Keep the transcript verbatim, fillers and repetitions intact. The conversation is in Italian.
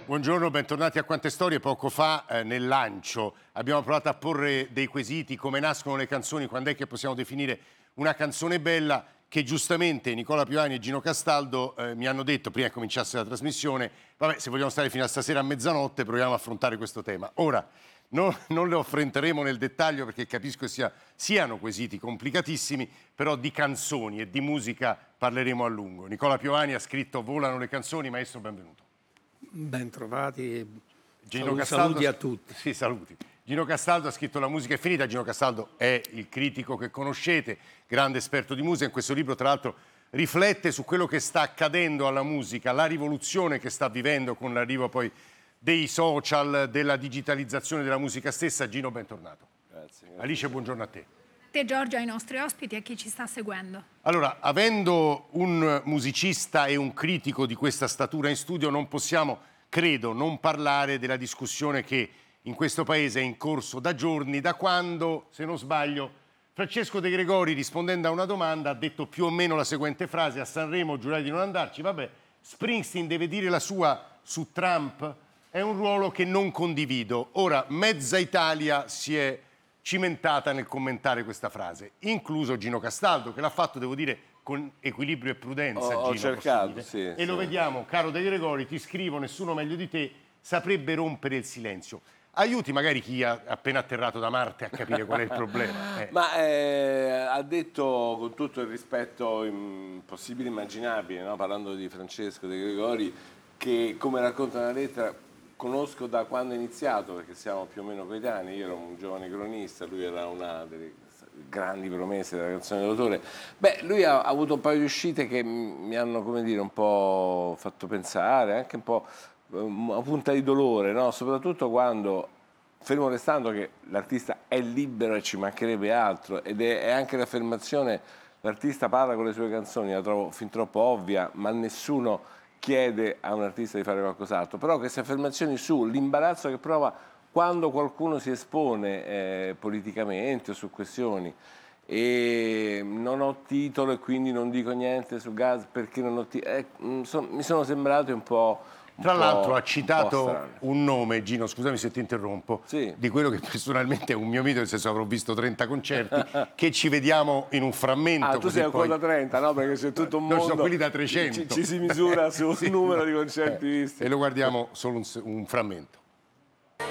Buongiorno, bentornati a Quante Storie. Poco fa eh, nel lancio abbiamo provato a porre dei quesiti: come nascono le canzoni, quando è che possiamo definire una canzone bella, che giustamente Nicola Piovani e Gino Castaldo eh, mi hanno detto prima che cominciasse la trasmissione: vabbè, se vogliamo stare fino a stasera a mezzanotte proviamo a affrontare questo tema. Ora, no, non lo affronteremo nel dettaglio perché capisco che sia, siano quesiti complicatissimi, però di canzoni e di musica parleremo a lungo. Nicola Piovani ha scritto Volano le canzoni. Maestro, benvenuto. Ben trovati, Gino saluti, Castaldo, saluti a tutti. Sì, saluti. Gino Castaldo ha scritto La musica è finita. Gino Castaldo è il critico che conoscete, grande esperto di musica. In questo libro, tra l'altro, riflette su quello che sta accadendo alla musica, la rivoluzione che sta vivendo con l'arrivo poi dei social, della digitalizzazione della musica stessa. Gino, bentornato. Grazie, grazie. Alice, buongiorno a te. A te, Giorgio, ai nostri ospiti e a chi ci sta seguendo. Allora, avendo un musicista e un critico di questa statura in studio, non possiamo, credo, non parlare della discussione che in questo paese è in corso da giorni, da quando, se non sbaglio, Francesco De Gregori, rispondendo a una domanda, ha detto più o meno la seguente frase: a Sanremo giurai di non andarci, vabbè, Springsteen deve dire la sua su Trump, è un ruolo che non condivido. Ora, mezza Italia si è cimentata nel commentare questa frase, incluso Gino Castaldo, che l'ha fatto, devo dire, con equilibrio e prudenza. Ho, Gino, ho cercato, sì, e sì. lo vediamo, caro De Gregori, ti scrivo, nessuno meglio di te saprebbe rompere il silenzio. Aiuti magari chi ha appena atterrato da Marte a capire qual è il problema. Eh. Ma eh, ha detto, con tutto il rispetto im- possibile e immaginabile, no? Parlando di Francesco De Gregori, che, come racconta la lettera, conosco da quando è iniziato, perché siamo più o meno coetanei. Io ero un giovane cronista, lui era una delle grandi promesse della canzone d'autore. Beh, lui ha, ha avuto un paio di uscite che mi hanno, come dire, un po' fatto pensare, anche un po' una punta di dolore, no? Soprattutto quando, fermo restando che l'artista è libero e ci mancherebbe altro, ed è, è anche l'affermazione, l'artista parla con le sue canzoni, la trovo fin troppo ovvia, ma nessuno chiede a un artista di fare qualcos'altro. Però queste affermazioni sull'imbarazzo che prova quando qualcuno si espone eh, politicamente o su questioni, e non ho titolo e quindi non dico niente su gas perché non ho titolo, eh, son, mi sono sembrate un po'... Tra l'altro ha un citato un nome, Gino, scusami se ti interrompo, sì, di quello che personalmente è un mio mito, nel senso avrò visto trenta concerti, che ci vediamo in un frammento. Ah, tu sei ancora poi... da trenta, no? Perché c'è tutto un mondo... No, sono quelli da trecento. Ci, ci si misura sul sì, numero no. di concerti eh, visti. E lo guardiamo solo un, un frammento.